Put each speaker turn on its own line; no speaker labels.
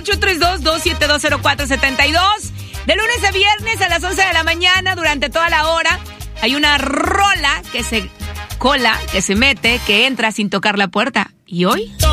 832-272-0472. De lunes a viernes a las 11 de la mañana, durante toda la hora, hay una rola que se cola, que se mete, que entra sin tocar la puerta. ¿Y hoy?